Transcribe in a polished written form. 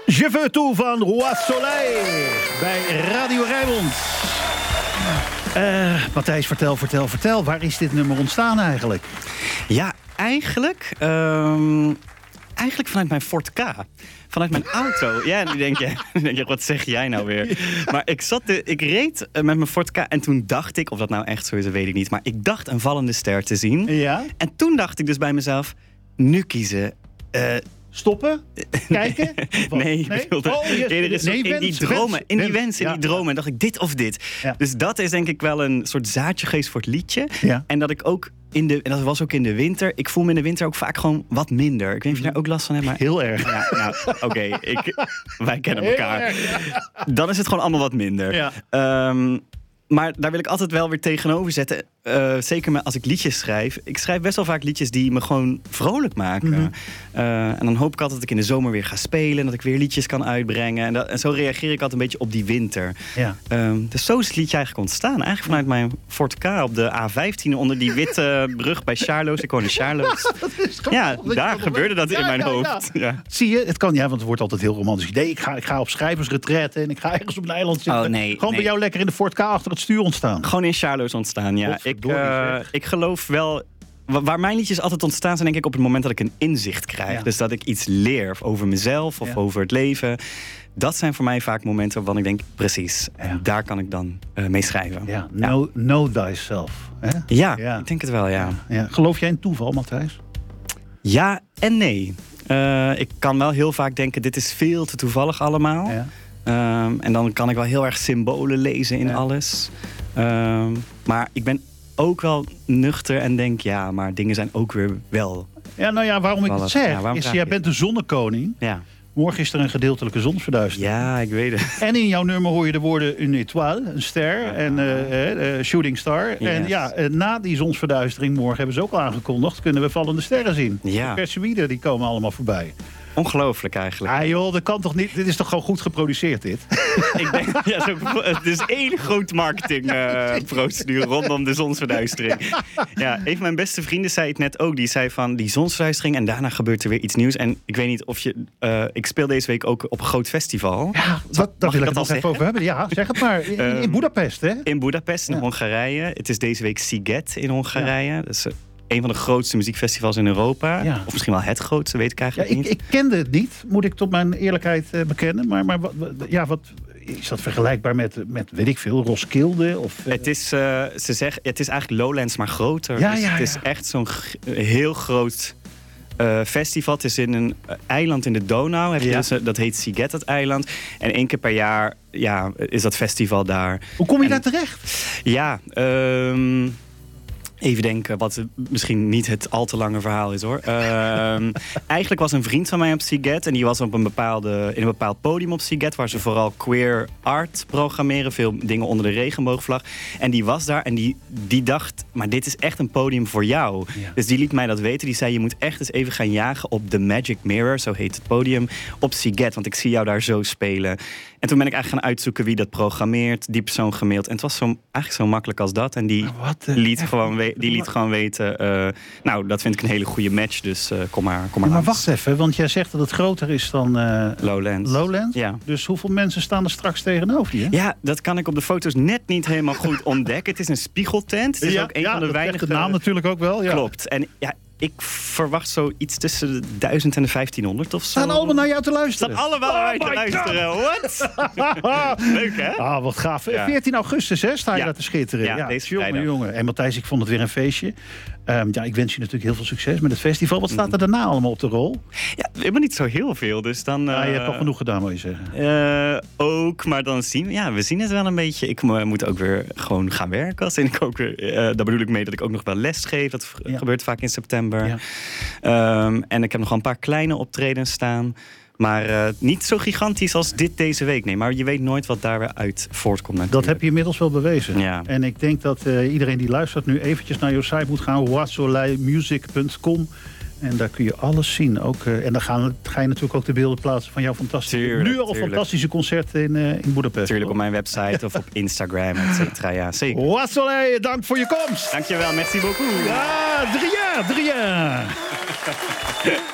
Je veux tout van Roi Soleil bij Radio Rijnmond. Matthijs, vertel. Waar is dit nummer ontstaan eigenlijk? Ja, eigenlijk vanuit mijn Ford K. Vanuit mijn auto. Ja, nu denk je, wat zeg jij nou weer? Maar ik reed met mijn Ford K en toen dacht ik, of dat nou echt zo is, dat weet ik niet. Maar ik dacht een vallende ster te zien. Ja? En toen dacht ik dus bij mezelf, nu kiezen. Stoppen? Kijken? Nee, ik wilde eerder eens in die dromen. In die dromen. En dacht ik, dit of dit. Ja. Dus dat is denk ik wel een soort zaadje geweest voor het liedje. Ja. En dat ik ook en dat was ook in de winter. Ik voel me in de winter ook vaak gewoon wat minder. Ik weet niet of je daar ook last van hebt. Maar heel erg. Ja, nou, oké. Wij kennen elkaar. Dan is het gewoon allemaal wat minder. Ja. Maar daar wil ik altijd wel weer tegenover zetten. Zeker als ik liedjes schrijf. Ik schrijf best wel vaak liedjes die me gewoon vrolijk maken. Mm-hmm. En dan hoop ik altijd dat ik in de zomer weer ga spelen. En dat ik weer liedjes kan uitbrengen. En zo reageer ik altijd een beetje op die winter. Ja. Dus zo is het liedje eigenlijk ontstaan. Eigenlijk vanuit mijn Ford K op de A15 onder die witte brug bij Charloes. Ik woon in Charloes. Ja, daar gebeurde dat in mijn hoofd. Ja. Zie je, het kan, want het wordt altijd heel romantisch. Nee, ik ga op schrijversretraite en ik ga ergens op een eiland zitten. Oh, nee, gewoon bij jou lekker in de Ford K achter het stuur ontstaan. Gewoon in Charloes ontstaan, ja. Ik geloof wel. Waar mijn liedjes altijd ontstaan zijn, denk ik op het moment dat ik een inzicht krijg. Ja. Dus dat ik iets leer over mezelf of over het leven. Dat zijn voor mij vaak momenten waarvan ik denk, precies, daar kan ik dan mee schrijven. Ja. Know thyself. Hè? Ja, ik denk het wel, ja. Geloof jij in toeval, Matthijs? Ja en nee. Ik kan wel heel vaak denken, dit is veel te toevallig allemaal. Ja. En dan kan ik wel heel erg symbolen lezen in alles. Maar ik ben ook wel nuchter en denk, ja, maar dingen zijn ook weer wel. Ja, nou ja, waarom ik het zeg, is jij bent de zonnekoning. Ja. Morgen is er een gedeeltelijke zonsverduistering. Ja, ik weet het. En in jouw nummer hoor je de woorden une étoile, een ster, en shooting star. Yes. En ja, na die zonsverduistering, morgen hebben ze ook al aangekondigd, kunnen we vallende sterren zien. Ja. De Perseïden, die komen allemaal voorbij. Ongelooflijk eigenlijk. Ah joh, dat kan toch niet? Dit is toch gewoon goed geproduceerd, dit? Ik denk, het is één groot marketingprocedure rondom de zonsverduistering. Ja, een van mijn beste vrienden zei het net ook. Die zei van die zonsverduistering en daarna gebeurt er weer iets nieuws. En ik weet niet of je... ik speel deze week ook op een groot festival. Ja, daar wil ik het nog even over hebben. Ja, zeg het maar. In Boedapest, hè? In Boedapest, in Hongarije. Het is deze week Sziget in Hongarije. Ja. Dus een van de grootste muziekfestivals in Europa. Ja. Of misschien wel het grootste, weet ik eigenlijk niet. Ik kende het niet, moet ik tot mijn eerlijkheid bekennen. Maar wat is dat vergelijkbaar met weet ik veel, Roskilde? Of, Het is, ze zeggen, het is eigenlijk Lowlands, maar groter. Ja, dus het is echt zo'n heel groot festival. Het is in een eiland in de Donau. Dat heet Sziget, het eiland. En 1 keer per jaar is dat festival daar. Hoe kom je daar terecht? Ja, even denken, wat misschien niet het al te lange verhaal is hoor. Eigenlijk was een vriend van mij op Sziget. En die was op in een bepaald podium op Sziget. Waar ze vooral queer art programmeren. Veel dingen onder de regenboogvlag. En die was daar en die dacht, maar dit is echt een podium voor jou. Ja. Dus die liet mij dat weten. Die zei, je moet echt eens even gaan jagen op The Magic Mirror. Zo heet het podium. Op Sziget, want ik zie jou daar zo spelen. En toen ben ik eigenlijk gaan uitzoeken wie dat programmeert. Die persoon gemaild. En het was eigenlijk zo makkelijk als dat. En die liet gewoon weten... nou, dat vind ik een hele goede match. Dus kom maar maar wacht even, want jij zegt dat het groter is dan... Lowlands. Ja. Dus hoeveel mensen staan er straks tegenover je? Ja, dat kan ik op de foto's net niet helemaal goed ontdekken. Het is een spiegeltent. Het is ook een van de weinige... de naam natuurlijk ook wel. Ja. Klopt. En ik verwacht zoiets tussen de 1000 en de 1500 of zo. Staan allemaal naar jou te luisteren? Staan allemaal naar mij te luisteren. What? Leuk, hè? Ah, wat gaaf. Ja. 14 augustus, hè, sta je daar te schitteren. Ja, deze vrijdag. Jongen. En Matthijs, ik vond het weer een feestje. Ik wens je natuurlijk heel veel succes met het festival. Wat staat er daarna allemaal op de rol? Ja, helemaal niet zo heel veel. Dus dan, je hebt toch genoeg gedaan, wil je zeggen? Ook, maar dan zien we... Ja, we zien het wel een beetje. Ik moet ook weer gewoon gaan werken. En ik ook weer, daar bedoel ik mee dat ik ook nog wel les geef. Dat gebeurt vaak in september. Ja. En ik heb nog een paar kleine optredens staan. Maar niet zo gigantisch als deze week. Nee, maar je weet nooit wat daar weer uit voortkomt natuurlijk. Dat heb je inmiddels wel bewezen. Ja. En ik denk dat iedereen die luistert nu eventjes naar jouw site moet gaan. roisoleilmusic.com. En daar kun je alles zien. Ook, en dan ga je natuurlijk ook de beelden plaatsen van jouw fantastische concert in Boedapest. Tuurlijk op mijn website of op Instagram, et cetera. Ja, zeker. Roi Soleil, dank voor je komst. Dankjewel, merci beaucoup. Ja, 3 jaar.